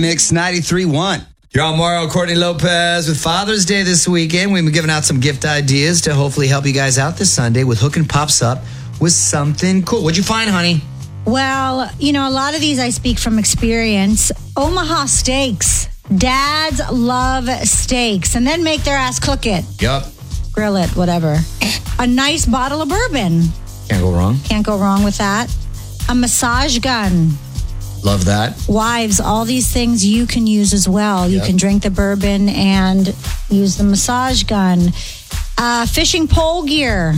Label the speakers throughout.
Speaker 1: Mix 93.1. You're on Mario Courtney Lopez with Father's Day this weekend. We've been giving out some gift ideas to hopefully help you guys out this Sunday with Hookin' Pops Up with something cool. What'd you find, honey?
Speaker 2: Well, a lot of these I speak from experience. Omaha Steaks. Dads love steaks and then make their ass cook it.
Speaker 1: Yup.
Speaker 2: Grill it, whatever. A nice bottle of bourbon.
Speaker 1: Can't go wrong.
Speaker 2: Can't go wrong with that. A massage gun.
Speaker 1: Love that.
Speaker 2: Wives, all these things you can use as well. You can drink the bourbon and use the massage gun. Fishing pole gear.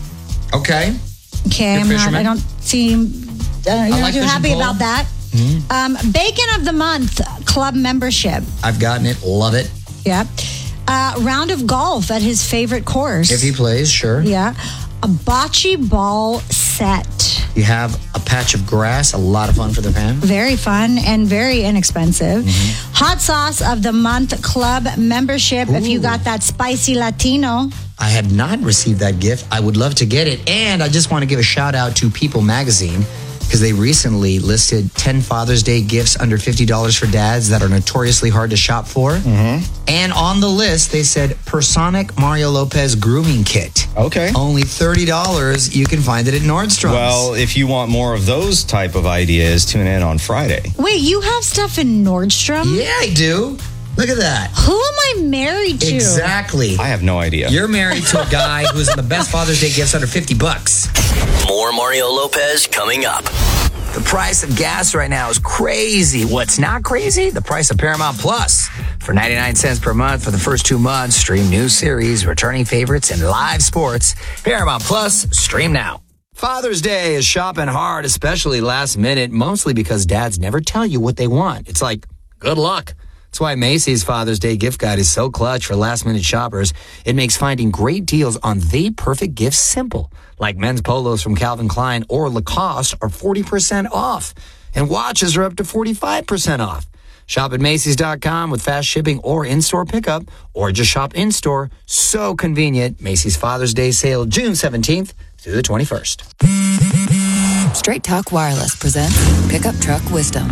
Speaker 1: Okay.
Speaker 2: Okay, I don't seem not too happy about that.
Speaker 1: Mm-hmm.
Speaker 2: Bacon of the Month club membership.
Speaker 1: I've gotten it. Love it.
Speaker 2: Yep. Round of golf at his favorite course.
Speaker 1: If he plays, sure.
Speaker 2: Yeah. A bocce ball set.
Speaker 1: You have a patch of grass. A lot of fun for the fam.
Speaker 2: Very fun and very inexpensive.
Speaker 1: Mm-hmm.
Speaker 2: Hot Sauce of the Month club membership. Ooh. If you got that spicy Latino.
Speaker 1: I had not received that gift. I would love to get it. And I just want to give a shout out to People Magazine because they recently listed 10 Father's Day gifts under $50 for dads that are notoriously hard to shop for. Mm-hmm. And on the list, they said Personic Mario Lopez grooming kit.
Speaker 3: Okay.
Speaker 1: Only $30. You can find it at Nordstrom's.
Speaker 3: Well, if you want more of those type of ideas, tune in on Friday.
Speaker 2: Wait, you have stuff in Nordstrom?
Speaker 1: Yeah, I do. Look at that.
Speaker 2: Who am I married to?
Speaker 1: Exactly.
Speaker 3: I have no idea.
Speaker 1: You're married to a guy who's in the best Father's Day gifts under $50.
Speaker 4: More Mario Lopez coming up.
Speaker 1: The price of gas right now is crazy. What's not crazy? The price of Paramount Plus. For 99 cents per month for the first 2 months, stream new series, returning favorites, and live sports. Paramount Plus, stream now. Father's Day is shopping hard, especially last minute, mostly because dads never tell you what they want. It's like, good luck. That's why Macy's Father's Day gift guide is so clutch for last-minute shoppers. It makes finding great deals on the perfect gifts simple. Like men's polos from Calvin Klein or Lacoste are 40% off. And watches are up to 45% off. Shop at Macy's.com with fast shipping or in-store pickup. Or just shop in-store. So convenient. Macy's Father's Day sale June 17th through the 21st.
Speaker 5: Straight Talk Wireless presents Pickup Truck Wisdom.